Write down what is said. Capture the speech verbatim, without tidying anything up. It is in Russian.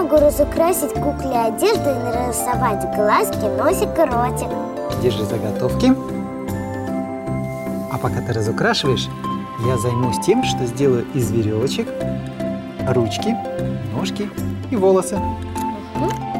могу разукрасить кукле одежду и нарисовать глазки, носик и ротик. Держи заготовки. А пока ты разукрашиваешь, я займусь тем, что сделаю из веревочек ручки, ножки и волосы. Угу.